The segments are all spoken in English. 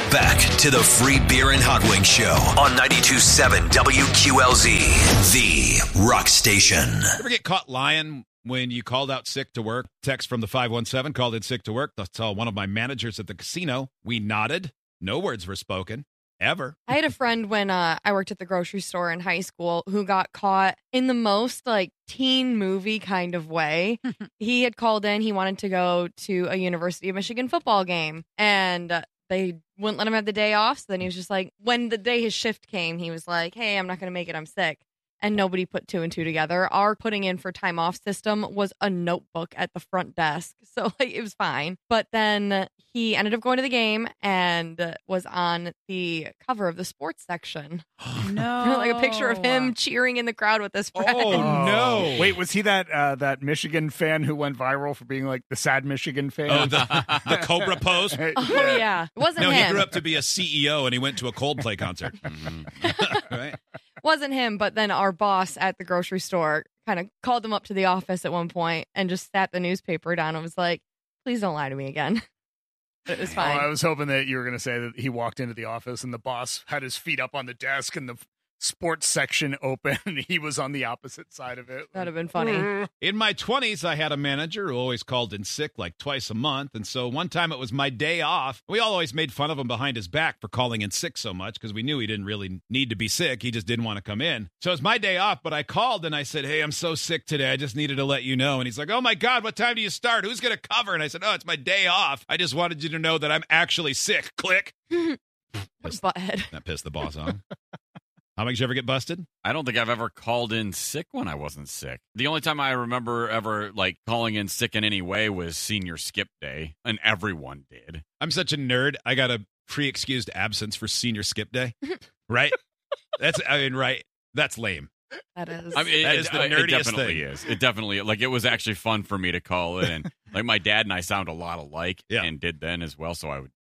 Back to the Free Beer and Hot Wings Show on 92.7 WQLZ, the rock station. Ever get caught lying when you called out sick to work? Text from the 517, called in sick to work. That's tell one of my managers at the casino. We nodded. No words were spoken. Ever. I had a friend when I worked at the grocery store in high school who got caught in the most like teen movie kind of way. He had called in. He wanted to go to a University of Michigan football game, and they wouldn't let him have the day off. So then he was just like, when the day his shift came, he was like, hey, I'm not going to make it. I'm sick. And nobody put two and two together. Our putting in for time off system was a notebook at the front desk. So like, it was fine. But then he ended up going to the game and was on the cover of the sports section. No. Like a picture of him cheering in the crowd with his friend. Oh, no. Wait, was he that Michigan fan who went viral for being like the sad Michigan fan? Oh, the Cobra pose? Oh, yeah. It wasn't No, him. he grew up to be a CEO and he went to a Coldplay concert. Right? Wasn't him, but then our boss at the grocery store kind of called him up to the office at one point and just sat the newspaper down and was like, please don't lie to me again. But it was fine. I was hoping that you were going to say that he walked into the office and the boss had his feet up on the desk and the sports section open and he was on the opposite side of it. That'd have been funny. In my 20s, I had a manager who always called in sick like twice a month. And so one time it was my day off. We all always made fun of him behind his back for calling in sick so much because we knew he didn't really need to be sick. He just didn't want to come in. So it was my day off, but I called and I said, hey, I'm so sick today. I just needed to let you know. And he's like, oh my God, what time do you start? Who's going to cover? And I said, oh, it's my day off. I just wanted you to know that I'm actually sick. Click. Butthead. That pissed the boss off. How many did you ever get busted? I don't think I've ever called in sick when I wasn't sick. The only time I remember ever like calling in sick in any way was senior skip day, and everyone did. I'm such a nerd. I got a pre-excused absence for senior skip day. Right? Right. That's lame. That is. That is the nerdiest it definitely thing. is. It definitely, like, it was actually fun for me to call in. And, like, my dad and I sound a lot alike and did then as well. So I would,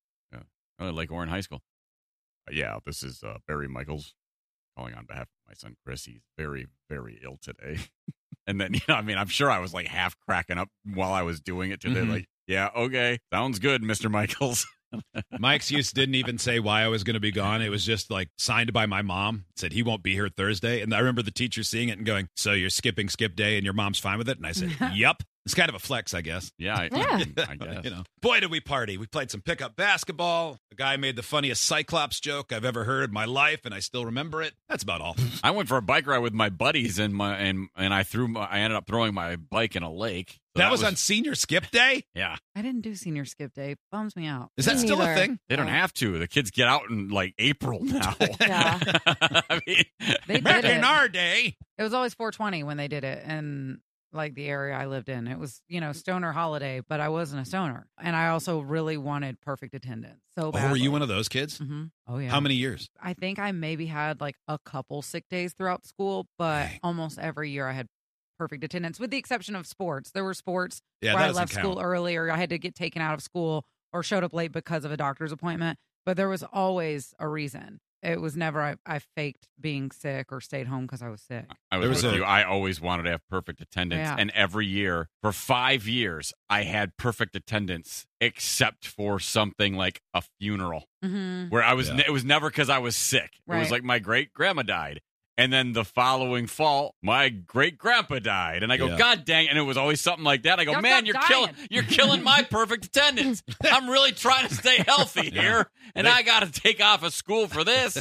like Warren High School. Yeah, this is Barry Michaels calling on behalf of my son, Chris. He's very, very ill today. And then, I'm sure I was like half cracking up while I was doing it today. Mm-hmm. Like, yeah, okay, sounds good, Mr. Michaels. My excuse didn't even say why I was going to be gone. It was just like signed by my mom. It said he won't be here Thursday. And I remember the teacher seeing it and going, so you're skipping skip day and your mom's fine with it? And I said, yep. It's kind of a flex, I guess. Yeah, I guess. Boy, did we party. We played some pickup basketball. The guy made the funniest Cyclops joke I've ever heard in my life, and I still remember it. That's about all. I went for a bike ride with my buddies, and I ended up throwing my bike in a lake. So that was on senior skip day? Yeah. I didn't do senior skip day. Bums me out. Is that still a thing? They don't have to. The kids get out in like April now. Yeah. I mean, They did Back it. in our day. It was always 420 when they did it. And like the area I lived in, it was, stoner holiday, but I wasn't a stoner. And I also really wanted perfect attendance. So Oh, were you one of those kids? Mm-hmm. Oh, yeah. How many years? I think I maybe had like a couple sick days throughout school, but almost every year I had perfect attendance, with the exception of sports. There were sports where I left school early, or I had to get taken out of school, or showed up late because of a doctor's appointment. But there was always a reason. It was never I faked being sick or stayed home because I was sick. I was with you. I always wanted to have perfect attendance. Yeah. And every year, for 5 years, I had perfect attendance, except for something like a funeral, where I was. It was never because I was sick. It was like my great-grandma died. And then the following fall, my great-grandpa died. And I go, God dang. And it was always something like that. I go, man, you're killing my perfect attendance. I'm really trying to stay healthy here. And I got to take off of school for this.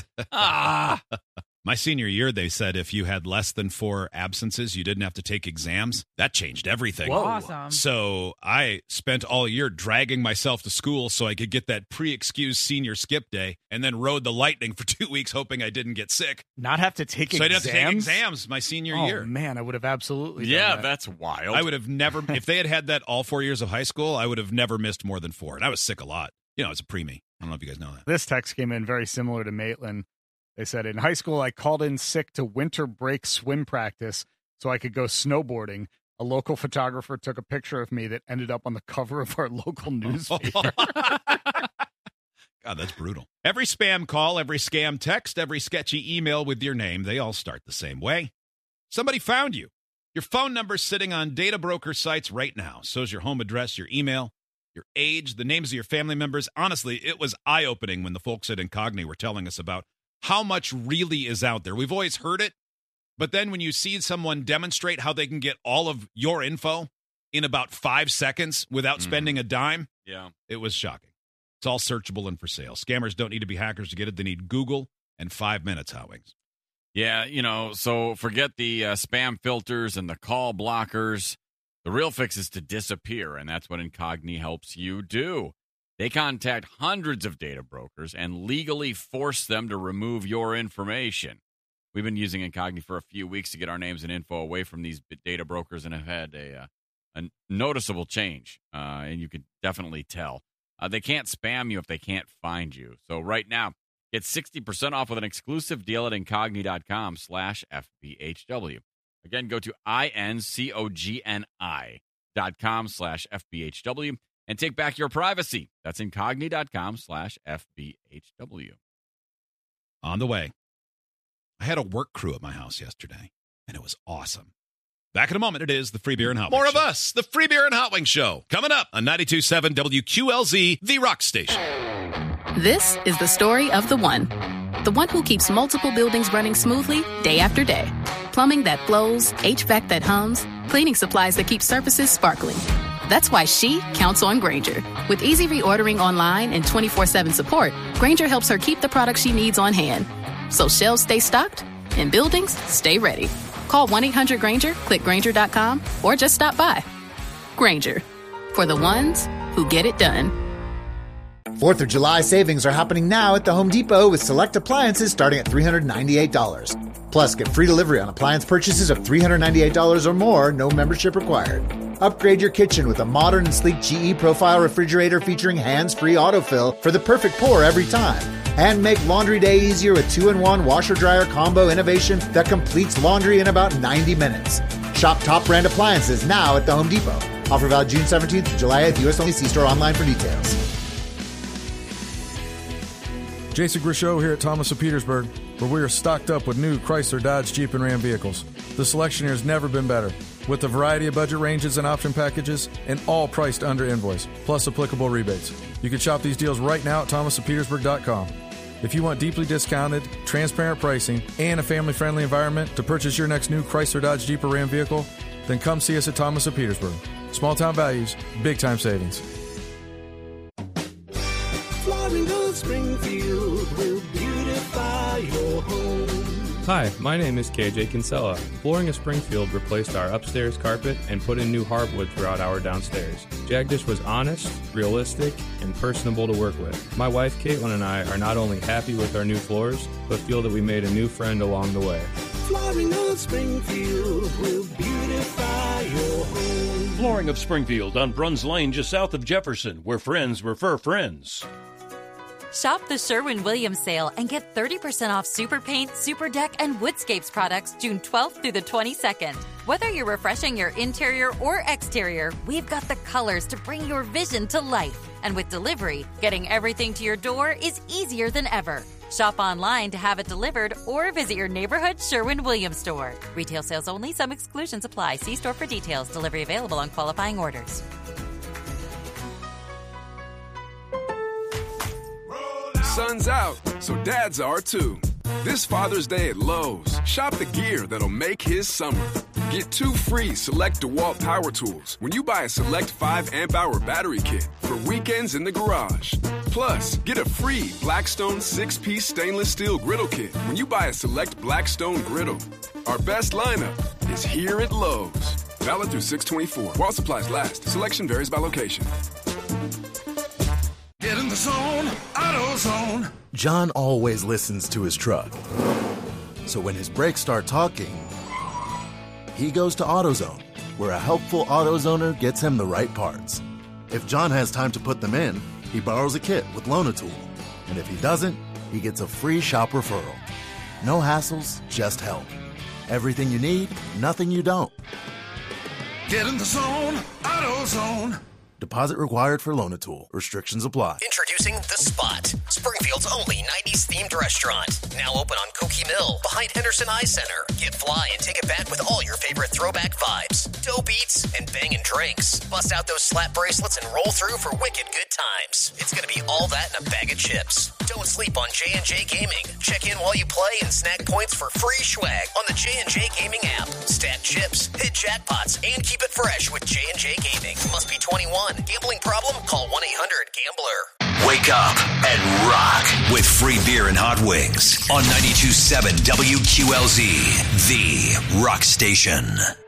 My senior year, they said if you had less than 4 absences, you didn't have to take exams. That changed everything. Whoa. Awesome. So I spent all year dragging myself to school so I could get that pre-excused senior skip day, and then rode the lightning for 2 weeks hoping I didn't get sick. Not have to take exams? So I didn't have to take exams my senior year. Oh, man, I would have absolutely done Yeah, that. that's wild. I would have never, if they had had that all 4 years of high school, I would have never missed more than 4. And I was sick a lot. It's a preemie. I don't know if you guys know that. This text came in very similar to Maitland. They said, in high school, I called in sick to winter break swim practice so I could go snowboarding. A local photographer took a picture of me that ended up on the cover of our local newspaper. God, that's brutal. Every spam call, every scam text, every sketchy email with your name, they all start the same way. Somebody found you. Your phone number's sitting on data broker sites right now. So's your home address, your email, your age, the names of your family members. Honestly, it was eye-opening when the folks at Incogni were telling us about how much really is out there. We've always heard it, but then when you see someone demonstrate how they can get all of your info in about 5 seconds without spending a dime, it was shocking. It's all searchable and for sale. Scammers don't need to be hackers to get it. They need Google and 5 minutes, Hot Wings. Yeah, so forget the spam filters and the call blockers. The real fix is to disappear, and that's what Incogni helps you do. They contact hundreds of data brokers and legally force them to remove your information. We've been using Incogni for a few weeks to get our names and info away from these data brokers and have had a noticeable change, and you can definitely tell. They can't spam you if they can't find you. So right now, get 60% off with an exclusive deal at Incogni.com/FBHW. Again, go to INCOGNI.com/FBHW and take back your privacy. That's Incogni.com/FBHW. On the way, I had a work crew at my house yesterday, and it was awesome. Back in a moment, it is the Free Beer and Hot Wings Show. More of us, the Free Beer and Hot Wings Show, coming up on 92.7 WQLZ, the Rock Station. This is the story of the one who keeps multiple buildings running smoothly day after day. Plumbing that flows, HVAC that hums, cleaning supplies that keep surfaces sparkling. That's why she counts on Grainger. With easy reordering online and 24/7 support, Grainger helps her keep the products she needs on hand. So shelves stay stocked and buildings stay ready. Call 1-800-GRAINGER, click Grainger.com, or just stop by. Grainger, for the ones who get it done. 4th of July savings are happening now at the Home Depot with select appliances starting at $398. Plus, get free delivery on appliance purchases of $398 or more, no membership required. Upgrade your kitchen with a modern and sleek GE Profile refrigerator featuring hands-free autofill for the perfect pour every time. And make laundry day easier with 2-in-1 washer-dryer combo innovation that completes laundry in about 90 minutes. Shop top brand appliances now at the Home Depot. Offer valid June 17th to July 8th. U.S. only. See store online for details. Jason Grishow here at Thomas of Petersburg, where we are stocked up with new Chrysler, Dodge, Jeep, and Ram vehicles. The selection here has never been better, with a variety of budget ranges and option packages, and all priced under invoice, plus applicable rebates. You can shop these deals right now at thomasofpetersburg.com. If you want deeply discounted, transparent pricing, and a family-friendly environment to purchase your next new Chrysler, Dodge, Jeep, or Ram vehicle, then come see us at Thomas of Petersburg. Small-town values, big-time savings. Flooring of Springfield will beautify your home. Hi, my name is KJ Kinsella. Flooring of Springfield replaced our upstairs carpet and put in new hardwood throughout our downstairs. Jagdish was honest, realistic, and personable to work with. My wife Caitlin and I are not only happy with our new floors, but feel that we made a new friend along the way. Flooring of Springfield will beautify your home. Flooring of Springfield on Bruns Lane, just south of Jefferson, where friends refer friends. Shop the Sherwin-Williams sale and get 30% off Super Paint, Super Deck, and Woodscapes products June 12th through the 22nd. Whether you're refreshing your interior or exterior, we've got the colors to bring your vision to life. And with delivery, getting everything to your door is easier than ever. Shop online to have it delivered or visit your neighborhood Sherwin-Williams store. Retail sales only. Some exclusions apply. See store for details. Delivery available on qualifying orders. Sun's out, so dads are too. This Father's Day at Lowe's, shop the gear that'll make his summer. Get 2 free select DeWalt power tools when you buy a select 5 amp-hour battery kit for weekends in the garage. Plus, get a free Blackstone 6-piece stainless steel griddle kit when you buy a select Blackstone griddle. Our best lineup is here at Lowe's. Valid through 6/24. While supplies last. Selection varies by location. Get in the zone, AutoZone. John always listens to his truck. So when his brakes start talking, he goes to AutoZone, where a helpful AutoZoner gets him the right parts. If John has time to put them in, he borrows a kit with Loan-A-Tool. And if he doesn't, he gets a free shop referral. No hassles, just help. Everything you need, nothing you don't. Get in the zone, AutoZone. Deposit required for Loan-A-Tool. Restrictions apply. Introducing introducing The Spot, Springfield's only 90s themed restaurant. Now open on Cokie Mill behind Henderson Eye Center. Get fly and take it back with all your favorite throwback vibes, dope eats, and bangin' drinks. Bust out those slap bracelets and roll through for wicked good times. It's gonna be all that in a bag of chips. Don't sleep on J&J Gaming. Check in while you play and snag points for free swag on the J&J Gaming app. Stack chips, hit jackpots, and keep it fresh with J&J Gaming. Must be 21. Gambling problem? Call 1-800-GAMBLER. Wake up and rock with free beer and hot wings on 92.7 WQLZ, the rock station.